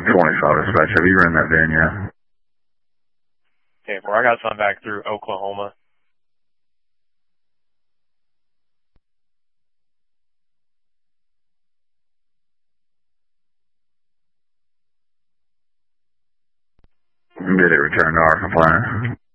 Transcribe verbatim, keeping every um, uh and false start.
twenty-five dispatch. Have you run that van yet? Okay, four. I got some back through Oklahoma. Did it return to our complaint?